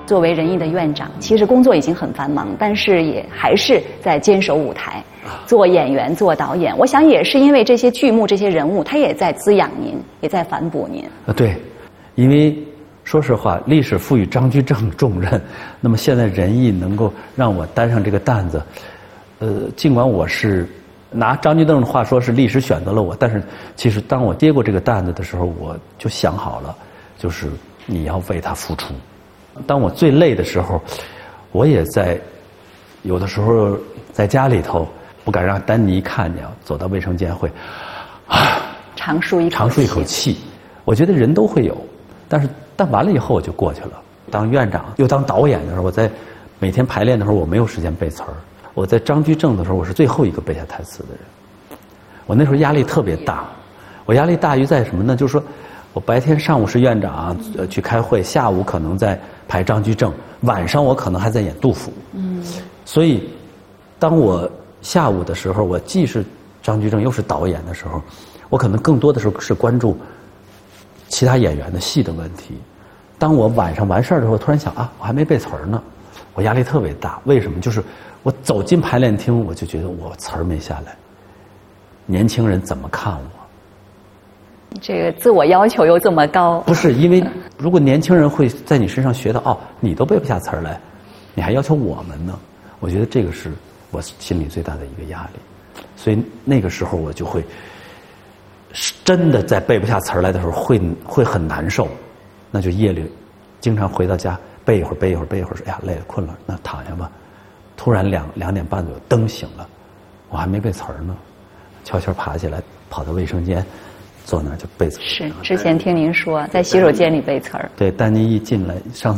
作为人艺的院长，其实工作已经很繁忙，但是也还是在坚守舞台，做演员、做导演。我想也是因为这些剧目、这些人物，他也在滋养您，也在反哺您。 对，因为说实话，历史赋予张居正重任，那么现在人艺能够让我担上这个担子，尽管我是拿张居正的话说是历史选择了我，但是其实当我接过这个担子的时候，我就想好了，就是你要为他付出。当我最累的时候，我也在有的时候在家里头不敢让丹尼看见，走到卫生间会长舒一口气。 我觉得人都会有，但完了以后我就过去了。当院长又当导演的时候，我在每天排练的时候我没有时间背词儿。我在张居正的时候，我是最后一个背下台词的人。我那时候压力特别大，我压力大于在什么呢？就是说我白天上午是院长去开会，下午可能在排张居正，晚上我可能还在演杜甫。所以当我下午的时候，我既是张居正又是导演的时候，我可能更多的时候是关注其他演员的戏的问题。当我晚上完事儿的时候，突然想我还没背词儿呢，我压力特别大。为什么？就是我走进排练厅，我就觉得我词儿没下来，年轻人怎么看我？ 这个自我要求又这么高。不是，因为如果年轻人会在你身上学到你都背不下词儿来，你还要求我们呢？我觉得这个是我心里最大的一个压力。所以那个时候我就会真的在背不下词儿来的时候会很难受，那就夜里经常回到家背一会儿，说哎呀累了困了，那躺下吧。突然2点半左右灯醒了，我还没背词儿呢，悄悄爬起来跑到卫生间，坐那儿就背词儿。 是之前听您说在洗手间里背词儿。 对，丹尼一进来上